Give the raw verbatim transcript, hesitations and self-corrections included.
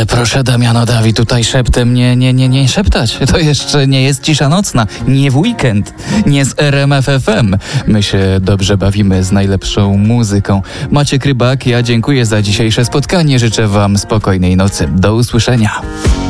Ale proszę, Damiano Dawi, tutaj szeptem nie, nie, nie, nie szeptać. To jeszcze nie jest cisza nocna, nie w weekend, nie z R M F F M. My się dobrze bawimy z najlepszą muzyką. Maciek Rybak, ja dziękuję za dzisiejsze spotkanie. Życzę wam spokojnej nocy. Do usłyszenia.